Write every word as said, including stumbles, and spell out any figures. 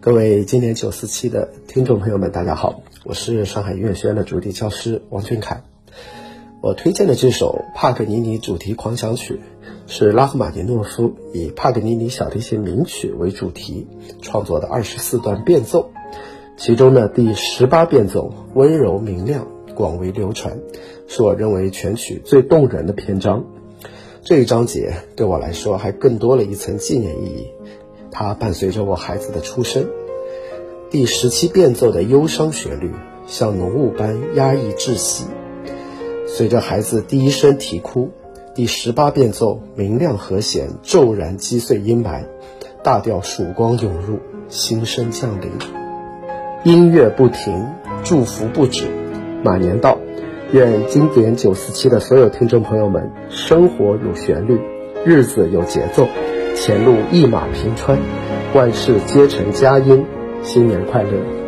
各位今年九四七的听众朋友们，大家好，我是上海音乐学院的主题教师王俊凯。我推荐的这首帕格尼尼主题狂想曲是拉赫玛尼诺夫以帕格尼尼小提琴名曲为主题创作的二十四段变奏，其中的第十八变奏温柔明亮，广为流传，是我认为全曲最动人的篇章。这一章节对我来说还更多了一层纪念意义，它伴随着我孩子的出生。第十七变奏的忧伤旋律像浓雾般压抑窒息，随着孩子第一声啼哭，第十八变奏明亮和弦骤然击碎阴霾，大调曙光涌入，新生降临。音乐不停，祝福不止，马年到，愿经典九四七的所有听众朋友们，生活有旋律，日子有节奏，前路一马平川，万事皆成佳音，新年快乐。